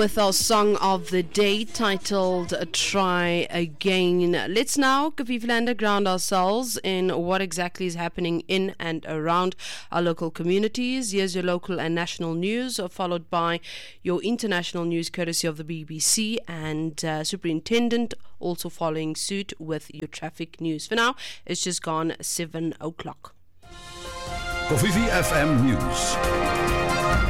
With our song of the day titled Try Again. Let's now, Kafifilanda, ground ourselves in what exactly is happening in and around our local communities. Here's your local and national news, followed by your international news courtesy of the BBC and Superintendent also following suit with your traffic news. For now, it's just gone 7 o'clock. Kofifi FM News.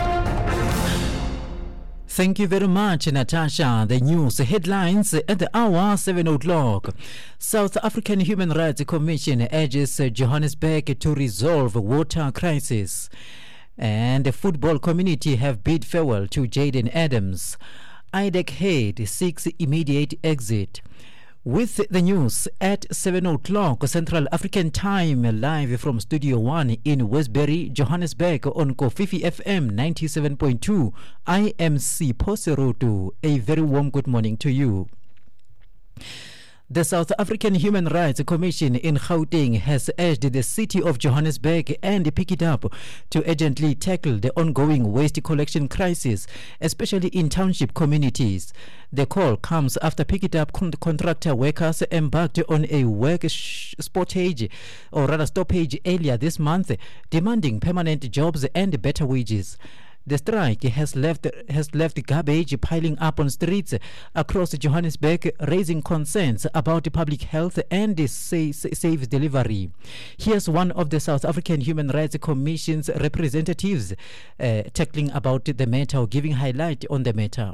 Thank you very much, Natasha. The news headlines at the hour 7 o'clock. South African Human Rights Commission urges Johannesburg to resolve water crisis. And the football community have bid farewell to Jaden Adams. IDEC head seeks immediate exit. With the news at 7 o'clock Central African Time, live from Studio 1 in Westbury, Johannesburg on Kofifi FM 97.2. I am C. Poserotu. A very warm good morning to you. The South African Human Rights Commission in Gauteng has urged the city of Johannesburg and Pick It Up to urgently tackle the ongoing waste collection crisis, especially in township communities. The call comes after Pick It Up contractor workers embarked on a work stoppage earlier this month, demanding permanent jobs and better wages. The strike has left garbage piling up on streets across Johannesburg, raising concerns about public health and safe delivery. Here's one of the South African Human Rights Commission's representatives tackling about the matter, or giving highlight on the matter.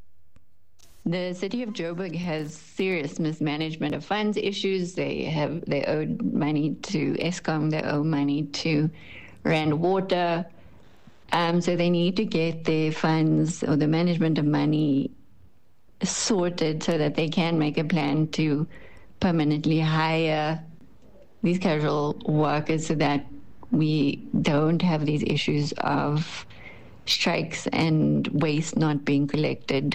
The city of Joburg has serious mismanagement of funds issues. They owed money to Eskom, they owe money to Rand Water. So they need to get their funds or the management of money sorted so that they can make a plan to permanently hire these casual workers so that we don't have these issues of strikes and waste not being collected.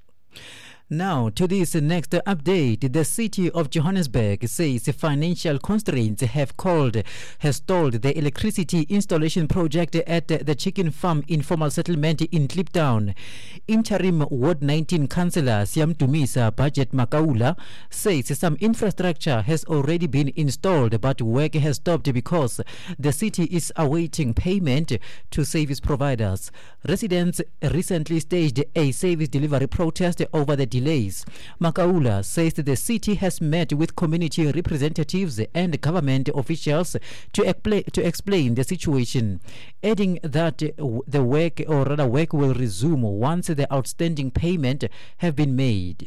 Now to this next update. The city of Johannesburg says financial constraints have stalled the electricity installation project at the chicken farm informal settlement in Kliptown. Interim Ward 19 Councillor Siam Tumisa Budget Makaula says some infrastructure has already been installed, but work has stopped because the city is awaiting payment to service providers. Residents recently staged a service delivery protest over the delays. Makaula says that the city has met with community representatives and government officials to explain the situation, adding that the work will resume once the outstanding payment have been made.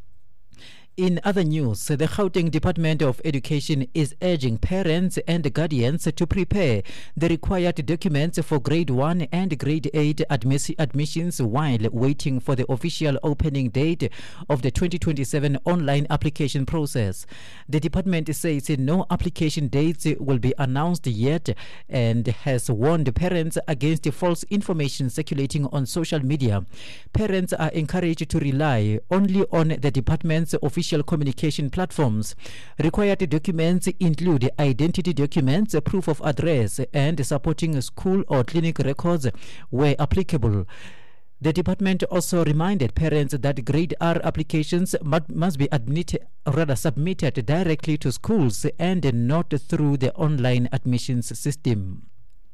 In other news, the Gauteng Department of Education is urging parents and guardians to prepare the required documents for grade 1 and grade 8 admissions while waiting for the official opening date of the 2027 online application process. The department says no application dates will be announced yet and has warned parents against false information circulating on social media. Parents are encouraged to rely only on the department's official communication platforms. Required documents include identity documents, proof of address, and supporting school or clinic records where applicable. The department also reminded parents that grade R applications must be submitted directly to schools and not through the online admissions system.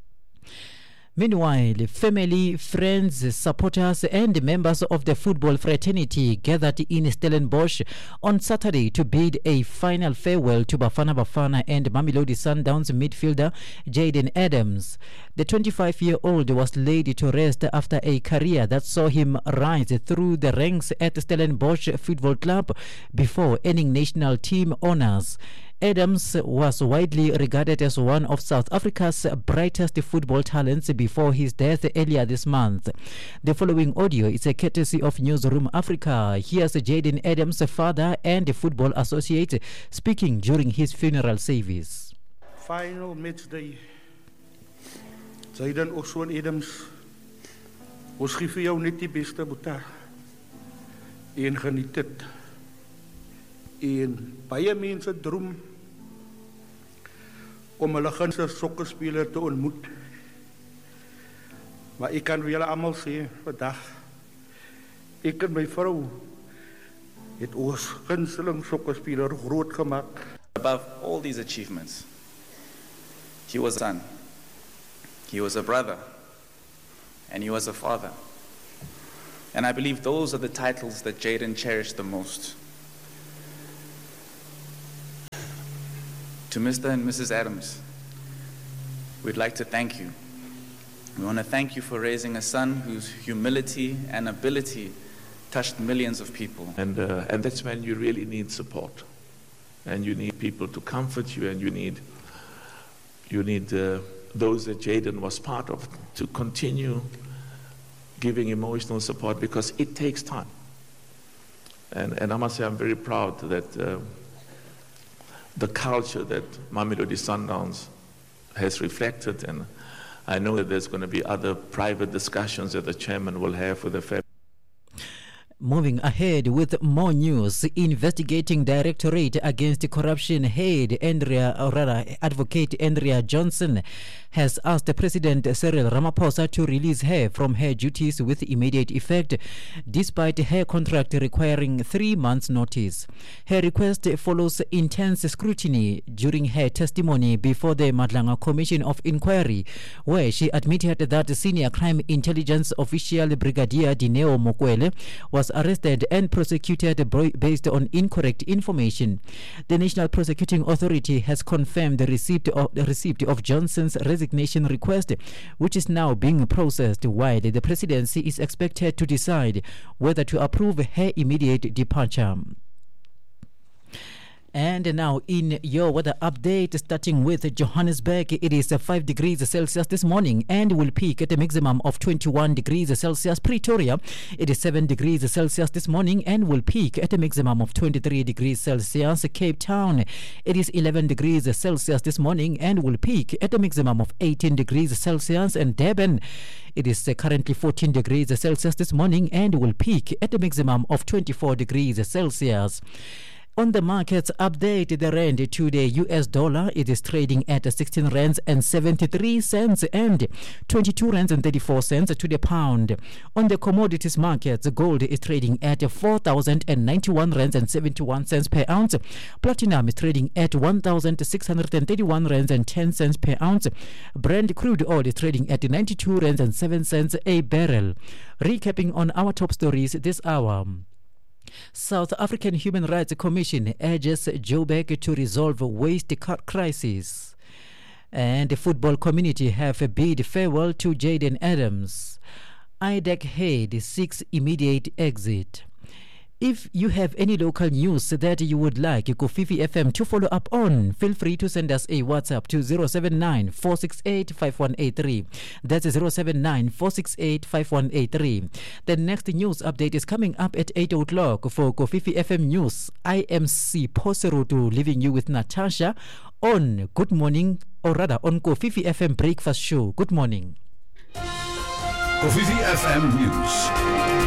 Meanwhile, family, friends, supporters and members of the football fraternity gathered in Stellenbosch on Saturday to bid a final farewell to Bafana Bafana and Mamelodi Sundowns midfielder Jaden Adams. The 25-year-old was laid to rest after a career that saw him rise through the ranks at Stellenbosch Football Club before earning national team honours. Adams was widely regarded as one of South Africa's brightest football talents before his death earlier this month. The following audio is a courtesy of Newsroom Africa. Here's Jaden Adams' father and football associate speaking during his funeral service. Final match day. Jaden Oswan Adams. Ons gee vir jou net die beste, Boeta. En geniet dit. En baie mense droom om hulle gunsteling sokkerspeler te ontmoet. Maar ek kan vir julle almal sê vandag Ek en my vrou het ons gunsteling sokkerspeler groot gemaak. Above all these achievements, he was a son, he was a brother, and he was a father. And I believe those are the titles that Jaden cherished the most. To Mr. and Mrs. Adams, we'd like to thank you. We want to thank you for raising a son whose humility and ability touched millions of people. And that's when you really need support. And you need people to comfort you, and you need those that Jaden was part of to continue giving emotional support, because it takes time. And I must say I'm very proud that the culture that Mamelodi Sundowns has reflected, and I know that there's going to be other private discussions that the chairman will have with the family. Moving ahead with more news, investigating directorate against corruption head advocate Andrea Johnson has asked President Cyril Ramaphosa to release her from her duties with immediate effect, despite her contract requiring 3 months' notice. Her request follows intense scrutiny during her testimony before the Madlanga Commission of Inquiry, where she admitted that senior crime intelligence official Brigadier Dineo Mokwele was arrested and prosecuted based on incorrect information. The National Prosecuting Authority has confirmed the receipt of Johnson's resignation request, which is now being processed, while the presidency is expected to decide whether to approve her immediate departure. And now in your weather update, starting with Johannesburg, it is 5 degrees Celsius this morning and will peak at a maximum of 21 degrees Celsius. Pretoria, it is 7 degrees Celsius this morning and will peak at a maximum of 23 degrees Celsius. Cape Town, it is 11 degrees Celsius this morning and will peak at a maximum of 18 degrees Celsius. And Durban, it is currently 14 degrees Celsius this morning and will peak at a maximum of 24 degrees Celsius. On the markets update, the rand to the US dollar, it is trading at 16 rands and 73 cents and 22 rands and 34 cents to the pound. On the commodities markets, gold is trading at 4,091 rands and 71 cents per ounce. Platinum is trading at 1,631 rands and 10 cents per ounce. Brent crude oil is trading at 92 rands and 7 cents a barrel. Recapping on our top stories this hour. South African Human Rights Commission urges Joburg to resolve waste crisis. And the football community have bid farewell to Jaden Adams. IDEC head seeks immediate exit. If you have any local news that you would like Kofifi FM to follow up on, feel free to send us a WhatsApp to 079-468-5183. That's 079-468-5183. The next news update is coming up at 8 o'clock for Kofifi FM News. I am C. Poserutu, leaving you with Natasha on Good Morning, or rather on Kofifi FM Breakfast Show. Good morning. Kofifi FM News.